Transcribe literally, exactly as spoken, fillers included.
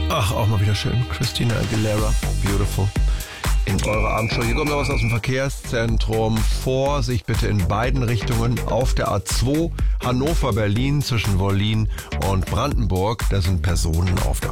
Ach, auch mal wieder schön. Christina Aguilera, beautiful. In eurer Abendshow. Hier kommt noch was aus dem Verkehrszentrum. Vorsicht bitte in beiden Richtungen auf der A zwei Hannover-Berlin zwischen Wollin und Brandenburg. Da sind Personen auf der